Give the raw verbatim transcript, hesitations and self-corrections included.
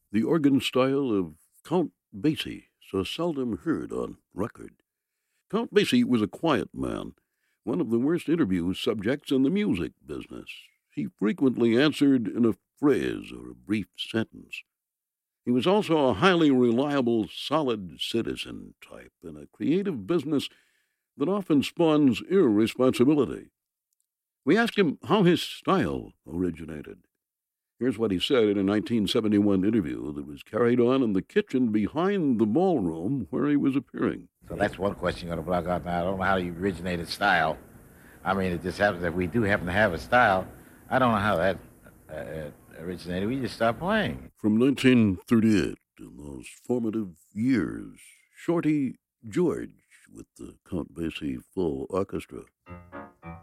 The organ style of Count Basie, so seldom heard on record. Count Basie was a quiet man, one of the worst interview subjects in the music business. He frequently answered in a phrase or a brief sentence. He was also a highly reliable, solid citizen type in a creative business that often spawns irresponsibility. We asked him how his style originated. Here's what he said in a nineteen seventy-one interview that was carried on in the kitchen behind the ballroom where he was appearing. So that's one question you're going to block out now. I don't know how you originated style. I mean, it just happens that we do happen to have a style. I don't know how that uh, originated. We just stopped playing. From nineteen thirty-eight, in those formative years, Shorty George with the Count Basie Full Orchestra.